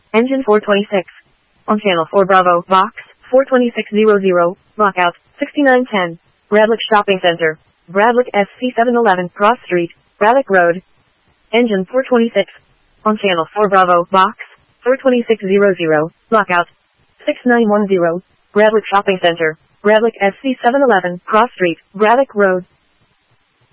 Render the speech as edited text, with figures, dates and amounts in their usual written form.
Engine 426. On channel 4 Bravo, box, 42600, lockout, 6910. Bradlick Shopping Center. Bradlick SC711, Cross Street, Braddock Road. Engine 426. On channel 4 Bravo, box, 42600, lockout, 6910. Bradlick Shopping Center. Bradlick SC711, Cross Street, Braddock Road.